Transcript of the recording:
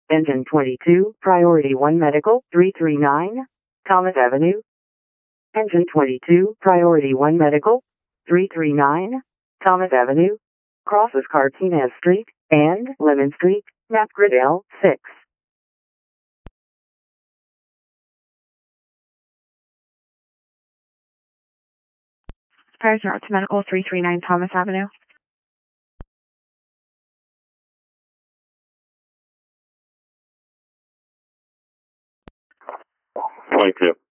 Engine 22, Priority 1 Medical, 339, Thomas Avenue. Engine 22, Priority 1 Medical, 339, Thomas Avenue. Crosses Cartines Street and Lemon Street, Napgrid L6. Priority Arts Medical, 339 Thomas Avenue. Thank you.